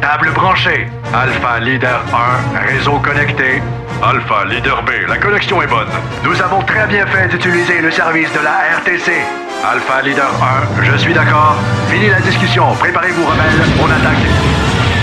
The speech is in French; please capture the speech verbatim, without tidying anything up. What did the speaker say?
Table branchée. Alpha Leader un, réseau connecté. Alpha Leader B, la connexion est bonne. Nous avons très bien fait d'utiliser le service de la R T C. Alpha Leader un, je suis d'accord. Fini la discussion. Préparez-vous, rebelles. On attaque.